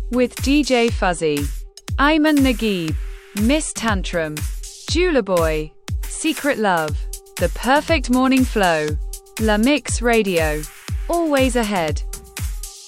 With DJ Fuzzy, Ayman Naguib, Miss Tantrum, Jula Boy, Secret Love, The Perfect Morning Flow, La Mix Radio. Always ahead.